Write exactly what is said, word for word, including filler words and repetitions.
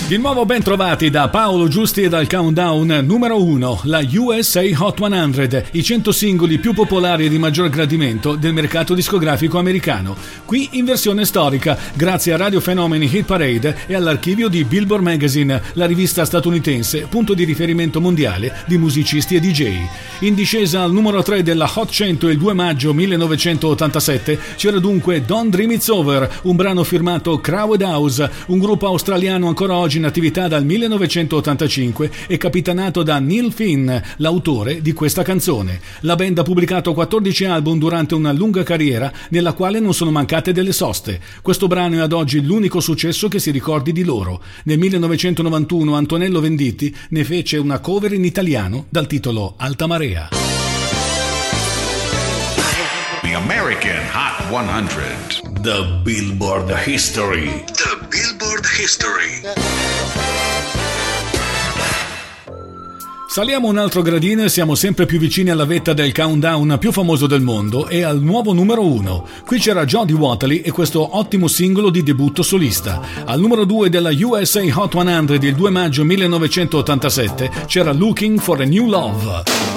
Di nuovo ben trovati da Paolo Giusti e dal countdown numero uno, la U S A Hot cento, i cento singoli più popolari e di maggior gradimento del mercato discografico americano. Qui in versione storica, grazie a Radio Fenomeni Hit Parade e all'archivio di Billboard Magazine, la rivista statunitense, punto di riferimento mondiale di musicisti e D J. In discesa al numero tre della Hot cento il due maggio millenovecentottantasette c'era dunque Don't Dream It's Over, un brano firmato Crowded House, un gruppo australiano ancora oggi in attività dal millenovecentottantacinque e capitanato da Neil Finn, l'autore di questa canzone. La band ha pubblicato quattordici album durante una lunga carriera nella quale non sono mancate delle soste. Questo brano è ad oggi l'unico successo che si ricordi di loro. Nel millenovecentonovantuno Antonello Venditti ne fece una cover in italiano dal titolo Alta Marea. The American Hot cento. The Billboard History. The Billboard History. Saliamo un altro gradino e siamo sempre più vicini alla vetta del countdown più famoso del mondo e al nuovo numero uno. Qui c'era Jody Watley e questo ottimo singolo di debutto solista. Al numero due della U S A Hot cento il due maggio millenovecentottantasette c'era Looking for a New Love.